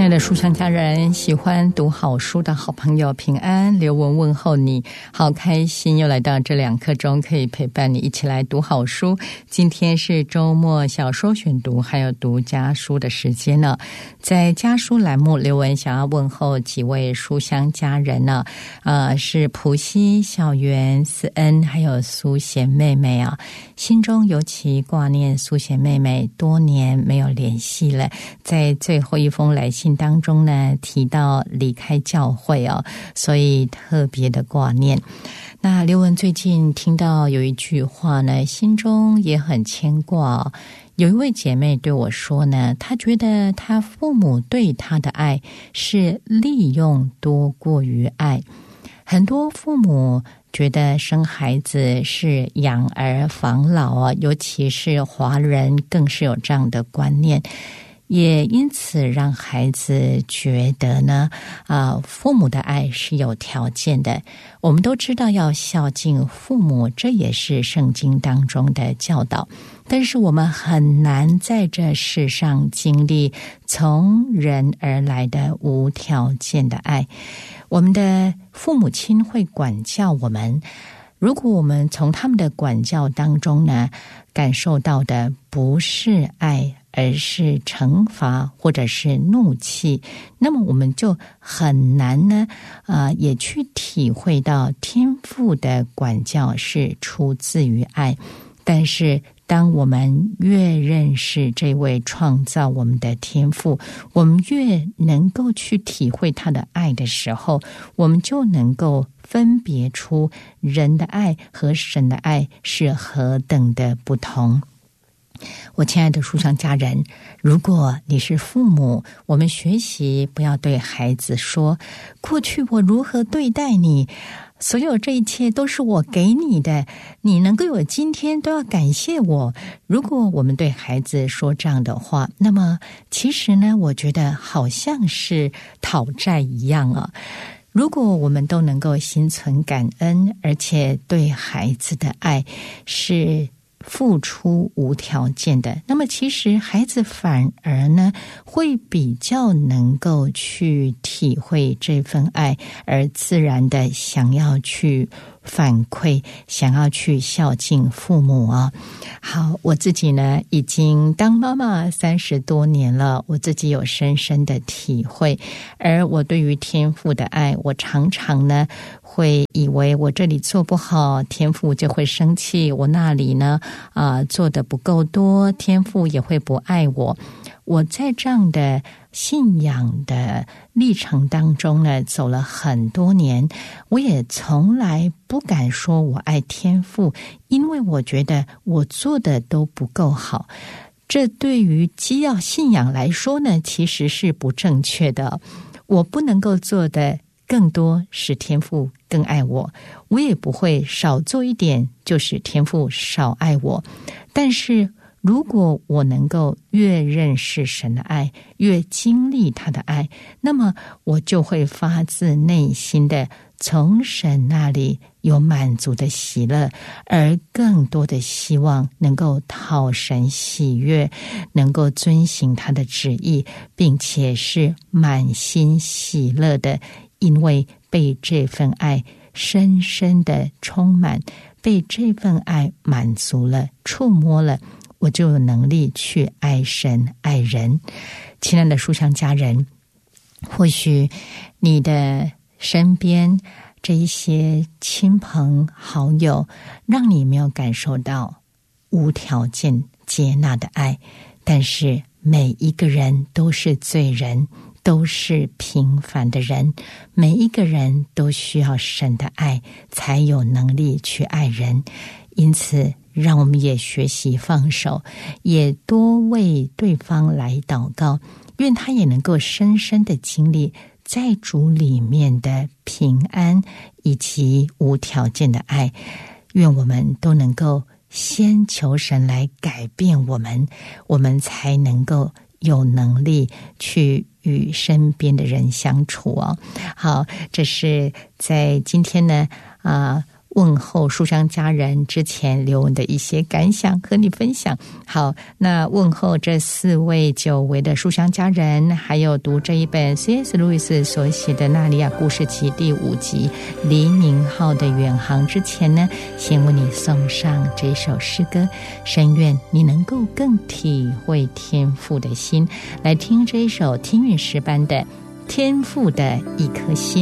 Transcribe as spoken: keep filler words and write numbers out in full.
爱的书香家人，喜欢读好书的好朋友平安，刘文问候你，好开心又来到这两刻钟可以陪伴你一起来读好书。今天是周末小说选读还有读家书的时间呢。在家书栏目，刘文想要问候几位书香家人呢，呃，是普西、小圆、思恩还有苏贤妹妹啊，心中尤其挂念苏贤妹妹，多年没有联系了。在最后一封来信当中呢，提到离开教会哦，所以特别的挂念。那刘文最近听到有一句话呢，心中也很牵挂哦。有一位姐妹对我说呢，她觉得她父母对她的爱是利用多过于爱。很多父母觉得生孩子是养儿防老啊，尤其是华人更是有这样的观念，也因此让孩子觉得呢，啊、呃，父母的爱是有条件的。我们都知道要孝敬父母，这也是圣经当中的教导。但是我们很难在这世上经历从人而来的无条件的爱。我们的父母亲会管教我们，如果我们从他们的管教当中呢，感受到的不是爱，而是惩罚或者是怒气，那么我们就很难呢，呃，也去体会到天父的管教是出自于爱。但是当我们越认识这位创造我们的天父，我们越能够去体会他的爱的时候，我们就能够分别出人的爱和神的爱是何等的不同。我亲爱的书香家人，如果你是父母，我们学习不要对孩子说，过去我如何对待你，所有这一切都是我给你的，你能够有今天都要感谢我。如果我们对孩子说这样的话，那么其实呢，我觉得好像是讨债一样啊。如果我们都能够心存感恩，而且对孩子的爱是付出无条件的，那么其实孩子反而呢会比较能够去体会这份爱，而自然的想要去反馈，想要去孝敬父母啊。好，我自己呢已经当妈妈三十多年了，我自己有深深的体会，而我对于天父的爱，我常常呢会以为我这里做不好，天父就会生气，我那里呢啊、呃、做得不够多，天父也会不爱我。我在这样的信仰的历程当中呢，走了很多年，我也从来不敢说我爱天父，因为我觉得我做的都不够好。这对于基要信仰来说呢，其实是不正确的。我不能够做的更多使天父更爱我，我也不会少做一点就使天父少爱我。但是如果我能够越认识神的爱，越经历他的爱，那么我就会发自内心的从神那里有满足的喜乐，而更多的希望能够讨神喜悦，能够遵行他的旨意，并且是满心喜乐的，因为被这份爱深深的充满，被这份爱满足了，触摸了，我就有能力去爱神爱人。亲爱的书香家人，或许你的身边这一些亲朋好友让你没有感受到无条件接纳的爱，但是每一个人都是罪人，都是平凡的人，每一个人都需要神的爱才有能力去爱人。因此让我们也学习放手，也多为对方来祷告，愿他也能够深深的经历在主里面的平安以及无条件的爱。愿我们都能够先求神来改变我们，我们才能够有能力去与身边的人相处哦。好，这是在今天呢啊、呃问候书香家人之前刘文的一些感想和你分享。好，那问候这四位久违的书香家人，还有读这一本 C S 路易斯所写的《纳利亚故事集》第五集《黎明号的远航》之前呢，先为你送上这首诗歌，深愿你能够更体会天父的心，来听这一首天韵诗班的天父的一颗心。